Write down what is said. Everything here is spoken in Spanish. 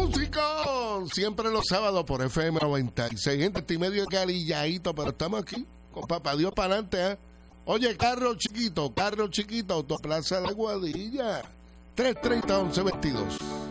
músicos. Siempre los sábados por FM 96. Gente, estoy medio calilladito, pero estamos aquí con papá Dios para adelante, ¿eh? Oye, carro chiquito, Autoplaza La Guadilla. 330-1122.